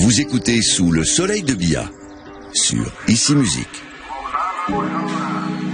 Vous écoutez Sous le soleil de Bia sur Ici Musique.